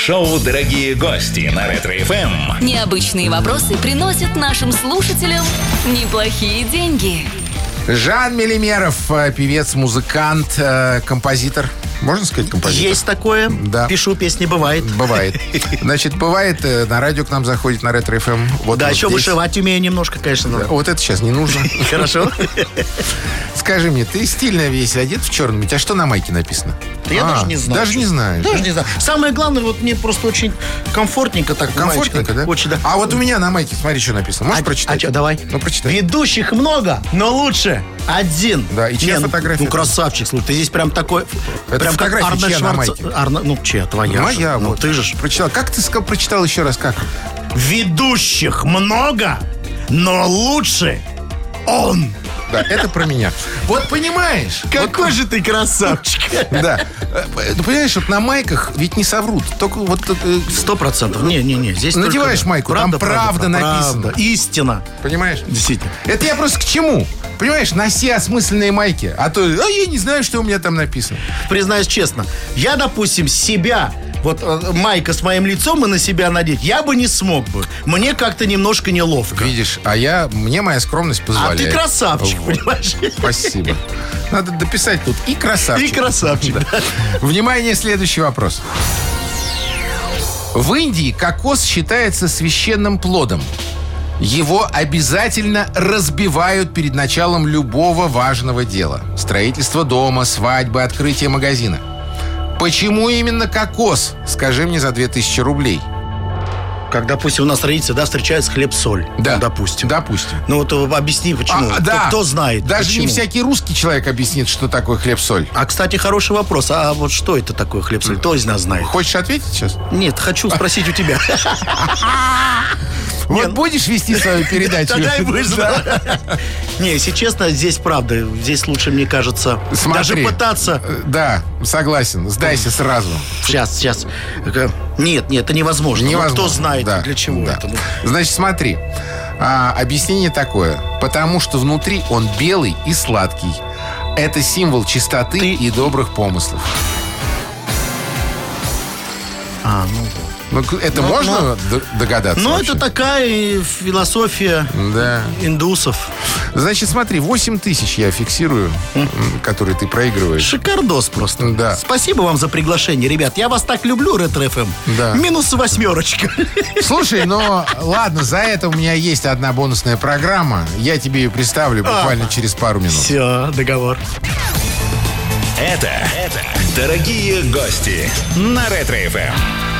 Шоу «Дорогие гости» на Ретро-ФМ. Необычные вопросы приносят нашим слушателям неплохие деньги. Жан Мелимеров, певец, музыкант, композитор. Можно сказать композитор? Есть такое. Да. Пишу песни, бывает. Бывает. Значит, бывает, на радио к нам заходит, на Ретро-ФМ. Вот да, вот еще здесь. вышивать умею немножко, конечно. Да, вот это сейчас не нужно. Хорошо. Скажи мне, ты стильно весь одет в черном, у тебя что на майке написано? Да я даже не знаю. Даже не знаешь. Даже не знаю. Самое главное, вот мне просто очень комфортненько так. Комфортненько, да? Очень, да. А вот у меня на майке, смотри, что написано. Можешь прочитать? Давай. Ну, прочитай. Ведущих много, но лучше один. Да, и чья фотография? Ну, красавчик, слушай, ты здесь прям такой... Это прям как фотография Арнольд чья на Шварц... майке? Ну, чья? Твоя. Моя, Ну, вот. ты же. Прочитал. Как ты прочитал еще раз, как? Ведущих много, но лучше он. Да, это про меня. Вот понимаешь? Какой же ты красавчик. Да. Ты понимаешь, вот на майках ведь не соврут. Только вот... 100%. Не. Здесь надеваешь только майку, там правда написано. Правда. Истина. Понимаешь? Действительно. Это я просто к чему? Понимаешь, носи осмысленные майки. А то я не знаю, что у меня там написано. Признаюсь честно, я, допустим, себя... Вот майка с моим лицом и на себя надеть я бы не смог бы. Мне как-то немножко неловко. Видишь, мне моя скромность позволяет. А ты красавчик, Вот. понимаешь? Спасибо. Надо дописать тут и красавчик. И красавчик, да. Внимание, следующий вопрос. В Индии кокос считается священным плодом. Его обязательно разбивают перед началом любого важного дела. Строительство дома, свадьбы, открытие магазина. Почему именно кокос? Скажи мне за 2000 рублей. Как, допустим, у нас традиция, да, встречается хлеб-соль. Да. Ну, допустим. Допустим. Ну, вот объясни, почему. Да. Кто знает. Даже почему? не всякий русский человек объяснит, что такое хлеб-соль. А, кстати, хороший вопрос. А вот что это такое хлеб-соль? Кто из нас знает? Хочешь ответить сейчас? Нет, хочу спросить у тебя. Вот будешь вести свою передачу? Тогда и будешь. Не, если честно, здесь правда. Здесь лучше, мне кажется, даже пытаться. Да, согласен. Сдайся сразу. Сейчас. Нет, это невозможно. Невозможно. Кто знает, Да, для чего да. это. Значит, смотри. Объяснение такое. Потому что внутри он белый и сладкий. Это символ чистоты и добрых помыслов. Это можно догадаться? Ну, вообще? это такая философия индусов. Значит, смотри, 8000 я фиксирую, которые ты проигрываешь. Шикардос просто. Да. Спасибо вам за приглашение, ребят. Я вас так люблю, Ретро-ФМ. Да. Минус 8. Слушай, ладно, за это у меня есть одна бонусная программа. Я тебе ее представлю буквально через пару минут. Все, договор. Это «Дорогие гости» на Ретро-ФМ.